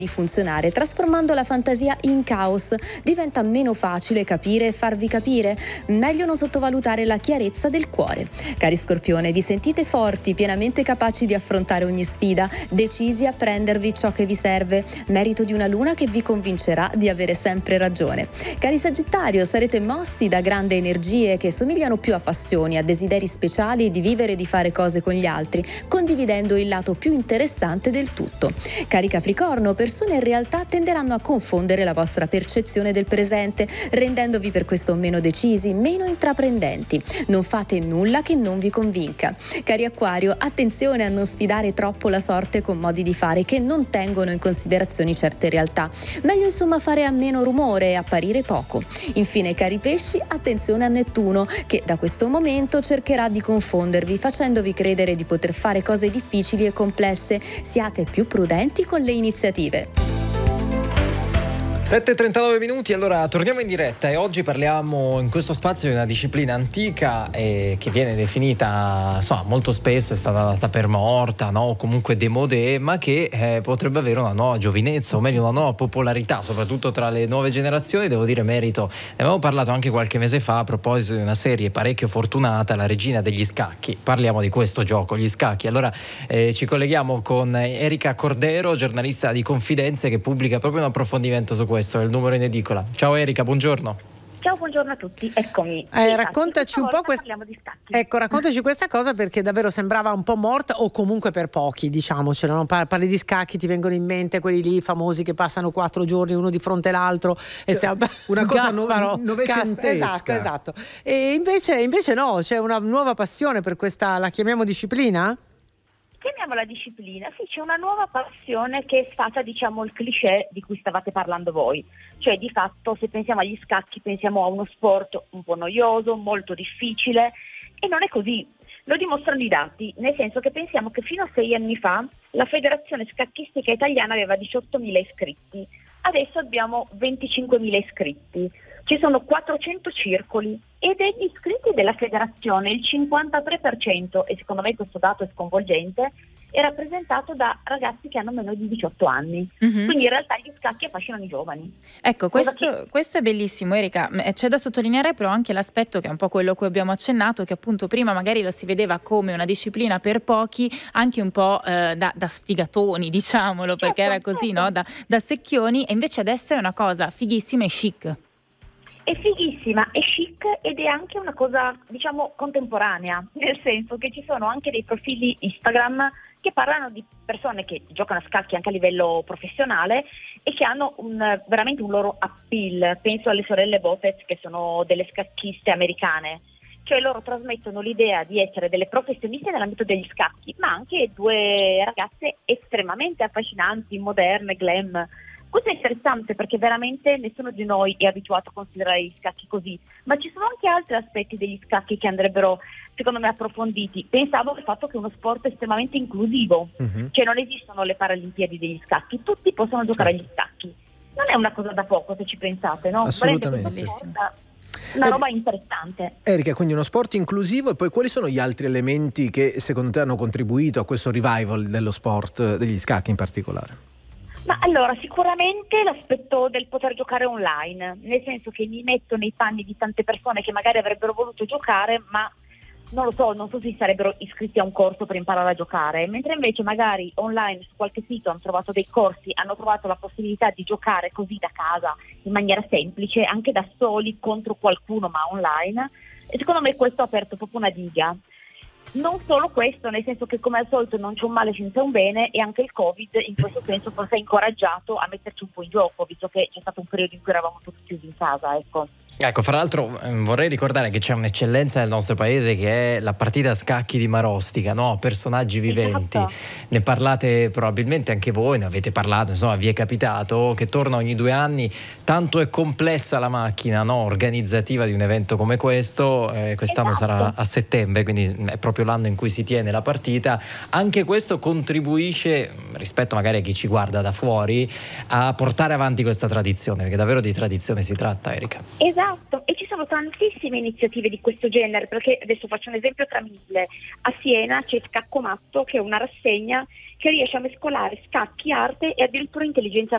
di funzionare, trasformando la fantasia in caos. Diventa meno facile capire e farvi capire. Meglio non sottovalutare la chiarezza del cuore. Cari Scorpione, vi sentite forti, pienamente capaci di affrontare ogni sfida, decisi a prendervi ciò che vi serve, merito di una luna che vi convincerà di avere sempre ragione. Cari Sagittario, sarete mossi da grandi energie che somigliano più a passioni, a desideri speciali di vivere e di fare cose con gli altri, condividendo il lato più interessante del tutto. Cari Capricorno, persone in realtà tenderanno a confondere la vostra percezione del presente, rendendovi per questo meno decisi, meno intraprendenti. Non fate nulla che non vi convinca. Cari Acquario, attenzione a non sfidare troppo la sorte con modi di fare che non tengono in considerazione certe realtà. Meglio insomma fare a meno rumore e apparire poco. Infine, cari Pesci, attenzione a Nettuno, che da questo momento cercherà di confondervi, facendovi credere di poter fare cose difficili e complesse. Siate più prudenti con le iniziative. 7:39 minuti, allora torniamo in diretta e oggi parliamo in questo spazio di una disciplina antica che viene definita, insomma, molto spesso è stata data per morta, no? O comunque démodé, ma che potrebbe avere una nuova giovinezza, o meglio una nuova popolarità, soprattutto tra le nuove generazioni. Devo dire merito, ne avevamo parlato anche qualche mese fa a proposito di una serie parecchio fortunata, La Regina degli Scacchi. Parliamo di questo gioco, gli scacchi. Allora ci colleghiamo con Erika Cordero, giornalista di Confidenze, che pubblica proprio un approfondimento su questo. È il numero in edicola. Ciao Erika, buongiorno. Ciao, buongiorno a tutti, eccomi. Raccontaci un po' parliamo di scacchi. Ecco, raccontaci questa cosa, perché davvero sembrava un po' morta, o comunque per pochi, diciamocelo, no? Parli di scacchi, ti vengono in mente quelli lì famosi che passano 4 giorni uno di fronte all'altro e una cosa novecentesca. Esatto. E invece no, c'è una nuova passione per questa, la chiamiamo disciplina? Chiamiamola disciplina, sì, c'è una nuova passione che sfata, diciamo, il cliché di cui stavate parlando voi. Cioè, di fatto, se pensiamo agli scacchi, pensiamo a uno sport un po' noioso, molto difficile, e non è così. Lo dimostrano i dati, nel senso che pensiamo che fino a 6 anni fa la Federazione Scacchistica Italiana aveva 18.000 iscritti, adesso abbiamo 25.000 iscritti. Ci sono 400 circoli e degli iscritti della federazione il 53%, e secondo me questo dato è sconvolgente, è rappresentato da ragazzi che hanno meno di 18 anni. Quindi in realtà gli scacchi affascinano i giovani. Ecco, questo è bellissimo, Erika. C'è da sottolineare però anche l'aspetto che è un po' quello a cui abbiamo accennato, che appunto prima magari lo si vedeva come una disciplina per pochi, anche un po' da sfigatoni, diciamolo, perché era così, no? Da secchioni, e invece adesso è una cosa fighissima e chic. È fighissima, è chic ed è anche una cosa, diciamo, contemporanea, nel senso che ci sono anche dei profili Instagram che parlano di persone che giocano a scacchi anche a livello professionale e che hanno veramente un loro appeal. Penso alle sorelle Buffett, che sono delle scacchiste americane. Cioè loro trasmettono l'idea di essere delle professioniste nell'ambito degli scacchi, ma anche due ragazze estremamente affascinanti, moderne, glam. Questo è interessante perché veramente nessuno di noi è abituato a considerare gli scacchi così, ma ci sono anche altri aspetti degli scacchi che andrebbero, secondo me, approfonditi. Pensavo al fatto che è uno sport estremamente inclusivo, cioè non esistono le Paralimpiadi degli scacchi, tutti possono giocare agli scacchi. Non è una cosa da poco, se ci pensate, no? Assolutamente. Una roba interessante. Erika, quindi uno sport inclusivo, e poi quali sono gli altri elementi che secondo te hanno contribuito a questo revival dello sport, degli scacchi in particolare? Ma allora, sicuramente l'aspetto del poter giocare online, nel senso che mi metto nei panni di tante persone che magari avrebbero voluto giocare, ma non so se si sarebbero iscritti a un corso per imparare a giocare, mentre invece magari online su qualche sito hanno trovato dei corsi, hanno trovato la possibilità di giocare così da casa, in maniera semplice, anche da soli contro qualcuno, ma online, e secondo me questo ha aperto proprio una diga. Non solo questo, nel senso che come al solito non c'è un male senza un bene, e anche il Covid in questo senso forse ha incoraggiato a metterci un po' in gioco, visto che c'è stato un periodo in cui eravamo tutti chiusi in casa, Ecco, fra l'altro vorrei ricordare che c'è un'eccellenza nel nostro paese che è la partita a scacchi di Marostica, no? Personaggi viventi. Esatto. Ne parlate probabilmente anche voi, ne avete parlato, insomma vi è capitato, che torna ogni 2 anni. Tanto è complessa la macchina, no? Organizzativa di un evento come questo. Quest'anno Esatto. sarà a settembre, quindi è proprio l'anno in cui si tiene la partita. Anche questo contribuisce, rispetto magari a chi ci guarda da fuori, a portare avanti questa tradizione, perché davvero di tradizione si tratta, Erika. Esatto, e ci sono tantissime iniziative di questo genere, perché adesso faccio un esempio tra mille. A Siena c'è Scaccomatto, che è una rassegna che riesce a mescolare scacchi, arte e addirittura intelligenza